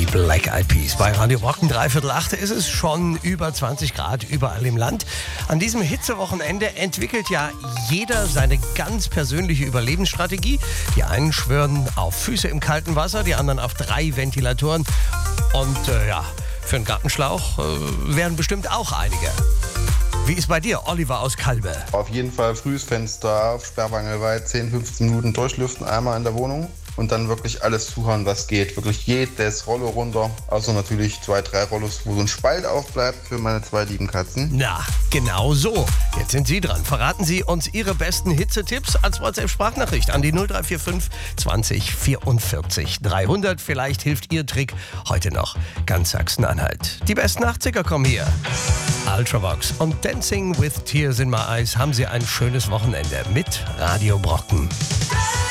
Black Eyed Peas. Bei Radio Brocken 7:45 ist es schon über 20 Grad überall im Land. An diesem Hitzewochenende entwickelt ja jeder seine ganz persönliche Überlebensstrategie. Die einen schwören auf Füße im kalten Wasser, die anderen auf 3 Ventilatoren. Und für einen Gartenschlauch wären bestimmt auch einige. Wie ist bei dir, Oliver aus Kalbe? Auf jeden Fall frühes Fenster auf, sperrbangelweit, 10, 15 Minuten durchlüften, einmal in der Wohnung und dann wirklich alles zuhauen, was geht. Wirklich jedes Rollo runter, außer natürlich 2, 3 Rollos, wo so ein Spalt aufbleibt für meine 2 lieben Katzen. Na, genau so. Jetzt sind Sie dran. Verraten Sie uns Ihre besten Hitzetipps als WhatsApp-Sprachnachricht an die 0345 20 44 300. Vielleicht hilft Ihr Trick heute noch ganz Sachsen-Anhalt. Die besten 80er kommen hier. Ultravox und Dancing with Tears in My Eyes. Haben Sie ein schönes Wochenende mit Radio Brocken.